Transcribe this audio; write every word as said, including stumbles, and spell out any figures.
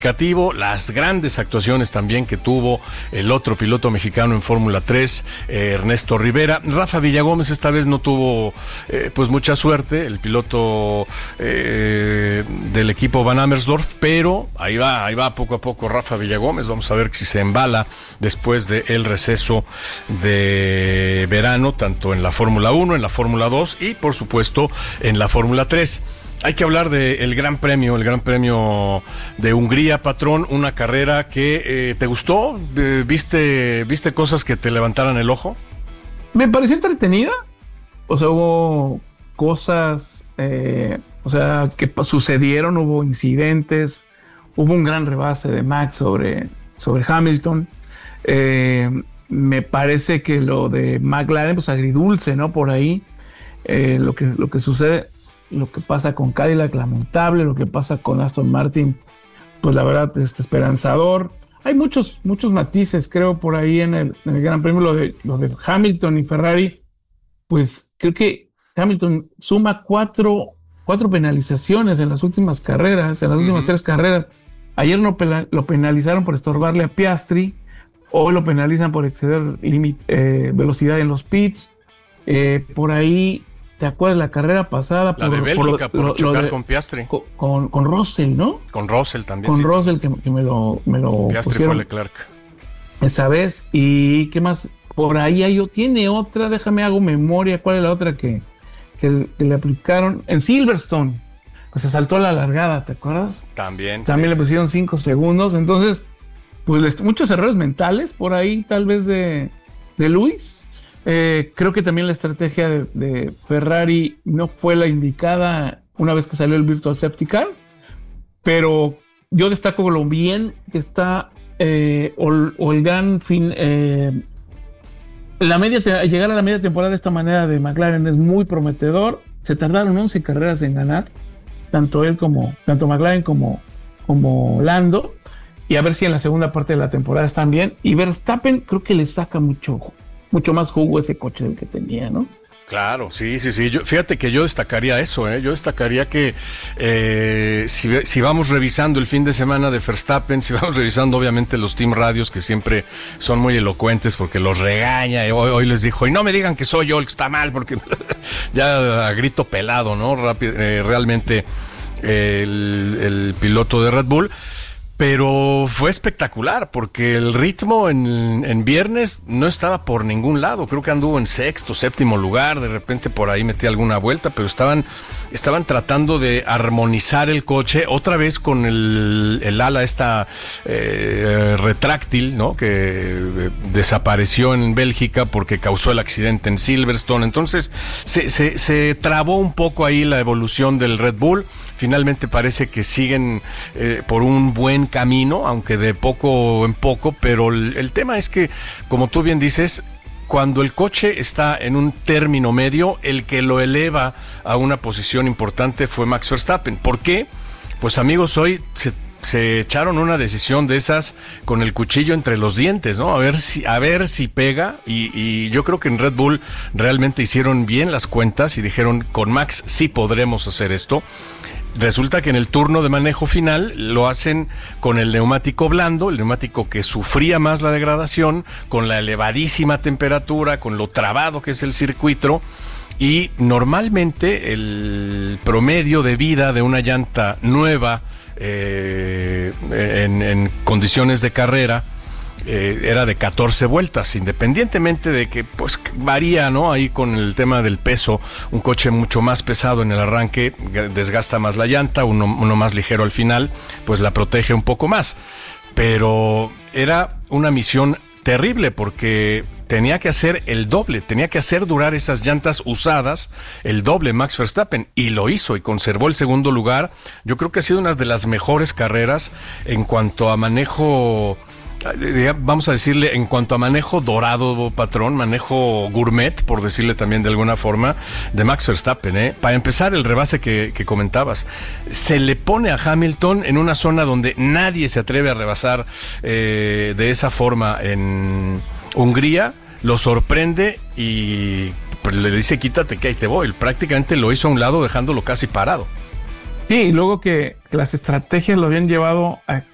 las grandes actuaciones también que tuvo el otro piloto mexicano en Fórmula tres, eh, Ernesto Rivera. Rafa Villagómez esta vez no tuvo eh, pues mucha suerte, el piloto eh, del equipo Van Amersfoort, pero ahí va, ahí va poco a poco Rafa Villagómez. Vamos a ver si se embala después del receso de verano, tanto en la Fórmula uno, en la Fórmula dos y por supuesto en la Fórmula tres. Hay que hablar del Gran Premio, el Gran Premio de Hungría, patrón, una carrera que eh, ¿te gustó? Eh, ¿Viste, ¿Viste cosas que te levantaran el ojo? Me pareció entretenida, o sea, hubo cosas, eh, o sea, que sucedieron, hubo incidentes, hubo un gran rebase de Max sobre, sobre Hamilton. Eh, me parece que lo de McLaren, pues agridulce, ¿no? Por ahí, eh, lo que, lo que sucede... Lo que pasa con Cadillac, lamentable. Lo que pasa con Aston Martin, pues la verdad es esperanzador. Hay muchos, muchos matices, creo, por ahí en el, en el Gran Premio. Lo de, lo de Hamilton y Ferrari, pues creo que Hamilton suma cuatro, cuatro penalizaciones en las últimas carreras, en las uh-huh. últimas tres carreras. Ayer no pela, lo penalizaron por estorbarle a Piastri, hoy lo penalizan por exceder limit, eh, velocidad en los pits. Eh, por ahí... ¿Te acuerdas la carrera pasada? La por, de Bélgica, por, por lo, chocar lo de, con Piastri. Con, con Russell, ¿no? Con Russell también, Con sí. Russell, que, que me lo, me lo Piastri pusieron fue Leclerc. Esa vez. ¿Y qué más? Por ahí hay, tiene otra, déjame hago memoria. ¿Cuál es la otra que, que, que le aplicaron? En Silverstone. Pues se saltó a la largada, ¿te acuerdas? También. También sí, le pusieron sí. cinco segundos. Entonces, pues muchos errores mentales por ahí, tal vez de, de Luis. Eh, creo que también la estrategia de, de Ferrari no fue la indicada una vez que salió el Virtual Safety Car, pero yo destaco lo bien que está eh, o, o el gran fin eh, la media te, llegar a la media temporada de esta manera de McLaren es muy prometedor. Se tardaron once carreras en ganar, tanto él como tanto McLaren como, como Lando, y a ver si en la segunda parte de la temporada están bien. Y Verstappen creo que le saca mucho mucho más jugo ese coche del que tenía, ¿no? Claro, sí, sí, sí. Yo, fíjate que yo destacaría eso, ¿eh? Yo destacaría que eh, si, si vamos revisando el fin de semana de Verstappen, si vamos revisando obviamente los team radios que siempre son muy elocuentes porque los regaña, y hoy, hoy les dijo, y no me digan que soy yo el que está mal, porque ya a grito pelado, ¿no? Rápido, eh, realmente eh, el, el piloto de Red Bull. Pero fue espectacular porque el ritmo en, en viernes no estaba por ningún lado. Creo que anduvo en sexto, séptimo lugar. De repente por ahí metí alguna vuelta, pero estaban, estaban tratando de armonizar el coche otra vez con el, el ala esta eh, retráctil, ¿no? Que eh, desapareció en Bélgica porque causó el accidente en Silverstone. Entonces se, se, se trabó un poco ahí la evolución del Red Bull. Finalmente parece que siguen eh, por un buen camino, aunque de poco en poco, pero el, el tema es que, como tú bien dices, cuando el coche está en un término medio, el que lo eleva a una posición importante fue Max Verstappen. ¿Por qué? Pues amigos, hoy se, se echaron una decisión de esas con el cuchillo entre los dientes, ¿no? A ver si, a ver si pega, y, y yo creo que en Red Bull realmente hicieron bien las cuentas y dijeron, con Max sí podremos hacer esto. Resulta que en el turno de manejo final lo hacen con el neumático blando, el neumático que sufría más la degradación, con la elevadísima temperatura, con lo trabado que es el circuito, y normalmente el promedio de vida de una llanta nueva eh, en, en condiciones de carrera Eh, era de catorce vueltas, independientemente de que pues varía, ¿no? Ahí con el tema del peso, un coche mucho más pesado en el arranque desgasta más la llanta, uno, uno más ligero al final, pues la protege un poco más. Pero era una misión terrible porque tenía que hacer el doble, tenía que hacer durar esas llantas usadas el doble Max Verstappen, y lo hizo y conservó el segundo lugar. Yo creo que ha sido una de las mejores carreras en cuanto a manejo, vamos a decirle, en cuanto a manejo dorado, patrón, manejo gourmet, por decirle también de alguna forma, de Max Verstappen, ¿eh? Para empezar, el rebase que, que comentabas, se le pone a Hamilton en una zona donde nadie se atreve a rebasar eh, de esa forma en Hungría, lo sorprende y pues, le dice, quítate que ahí te voy. Prácticamente lo hizo a un lado, dejándolo casi parado. Sí, y luego que las estrategias lo habían llevado a